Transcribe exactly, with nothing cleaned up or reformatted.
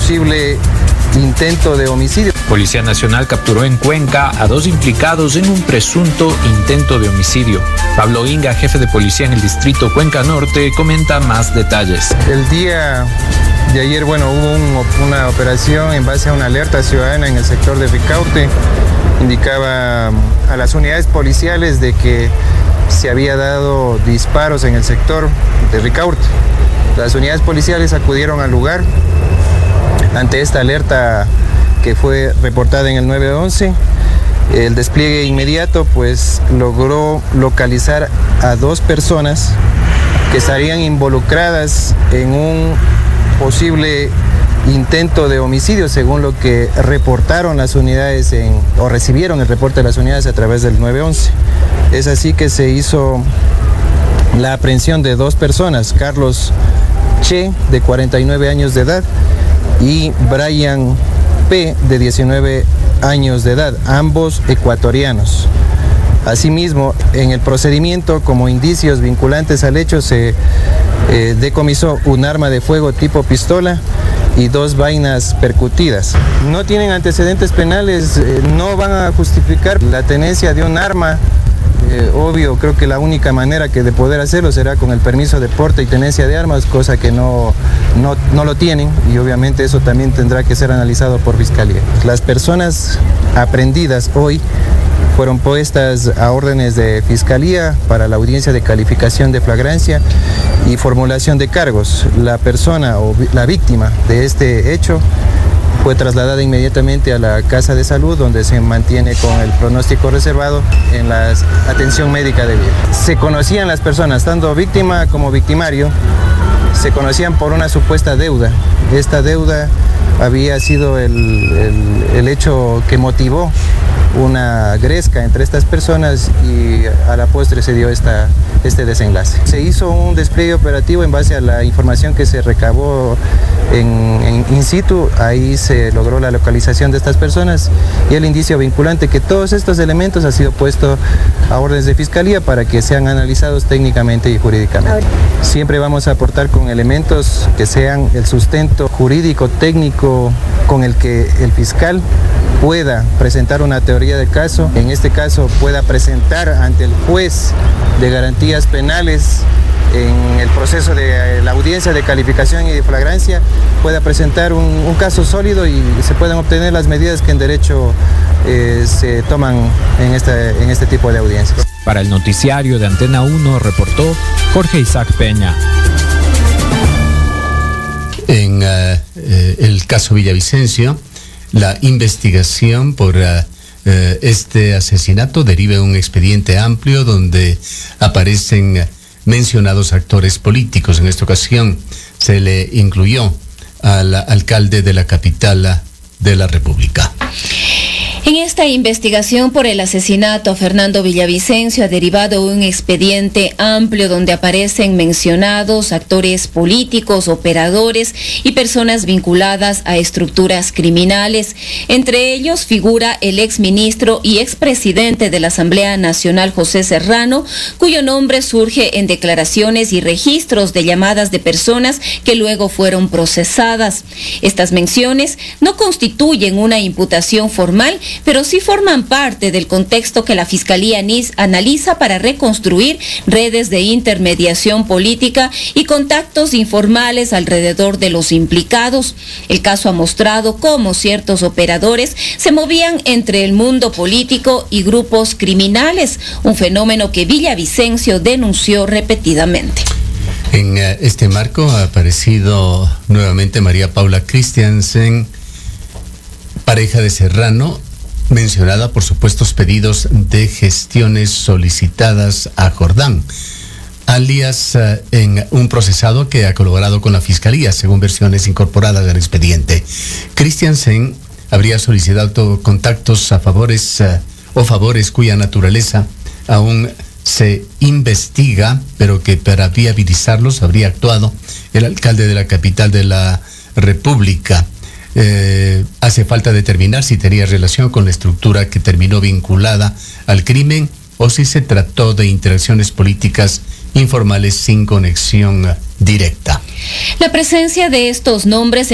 posible intento de homicidio. Policía Nacional capturó en Cuenca a dos implicados en un presunto intento de homicidio. Pablo Inga, jefe de policía en el distrito Cuenca Norte, comenta más detalles. El día de ayer, bueno, hubo un, una operación en base a una alerta ciudadana en el sector de Ricaurte. Indicaba a las unidades policiales de que se había dado disparos en el sector de Ricaurte. Las unidades policiales acudieron al lugar ante esta alerta que fue reportada en el nueve once. El despliegue inmediato pues logró localizar a dos personas que estarían involucradas en un posible intento de homicidio, según lo que reportaron las unidades en, o recibieron el reporte de las unidades a través del nueve once. Es así que se hizo la aprehensión de dos personas, Carlos Che, de cuarenta y nueve años de edad, y Brian P, de diecinueve años de edad, ambos ecuatorianos. Asimismo, en el procedimiento, como indicios vinculantes al hecho, se eh, decomisó un arma de fuego tipo pistola y dos vainas percutidas. No tienen antecedentes penales, eh, no van a justificar la tenencia de un arma. Eh, obvio, creo que la única manera que de poder hacerlo será con el permiso de porte y tenencia de armas, cosa que no, no, no lo tienen, y obviamente eso también tendrá que ser analizado por Fiscalía. Las personas aprehendidas hoy fueron puestas a órdenes de Fiscalía para la audiencia de calificación de flagrancia y formulación de cargos. La persona o la víctima de este hecho fue trasladada inmediatamente a la casa de salud, donde se mantiene con el pronóstico reservado en la atención médica debida. Se conocían las personas, tanto víctima como victimario, se conocían por una supuesta deuda. Esta deuda había sido el, el, el hecho que motivó una gresca entre estas personas y a la postre se dio esta, este desenlace. Se hizo un despliegue operativo en base a la información que se recabó en, en in situ. Ahí se logró la localización de estas personas y el indicio vinculante que todos estos elementos han sido puestos a órdenes de Fiscalía para que sean analizados técnicamente y jurídicamente. Siempre vamos a aportar con elementos que sean el sustento jurídico, técnico, con el que el fiscal pueda presentar una teoría del caso, en este caso pueda presentar ante el juez de garantías penales en el proceso de la audiencia de calificación y de flagrancia, pueda presentar un, un caso sólido y se puedan obtener las medidas que en derecho eh, se toman en este, en este tipo de audiencias. Para el noticiario de Antena uno reportó Jorge Isaac Peña. En uh, eh, el caso Villavicencio, la investigación por uh, uh, este asesinato deriva de un expediente amplio donde aparecen uh, mencionados actores políticos. En esta ocasión se le incluyó al alcalde de la capital de la República. En esta investigación por el asesinato a Fernando Villavicencio ha derivado un expediente amplio donde aparecen mencionados actores políticos, operadores y personas vinculadas a estructuras criminales. Entre ellos figura el exministro y expresidente de la Asamblea Nacional, José Serrano, cuyo nombre surge en declaraciones y registros de llamadas de personas que luego fueron procesadas. Estas menciones no constituyen una imputación formal, pero sí forman parte del contexto que la Fiscalía analiza para reconstruir redes de intermediación política y contactos informales alrededor de los implicados. El caso ha mostrado cómo ciertos operadores se movían entre el mundo político y grupos criminales, un fenómeno que Villavicencio denunció repetidamente. En uh, este marco ha aparecido nuevamente María Paula Christiansen, pareja de Serrano, mencionada por supuestos pedidos de gestiones solicitadas a Jordán, alias uh, en un procesado que ha colaborado con la Fiscalía, según versiones incorporadas al expediente. Christiansen habría solicitado contactos a favores uh, o favores cuya naturaleza aún se investiga, pero que para viabilizarlos habría actuado el alcalde de la capital de la República. Eh, hace falta determinar si tenía relación con la estructura que terminó vinculada al crimen o si se trató de interacciones políticas informales sin conexión directa. La presencia de estos nombres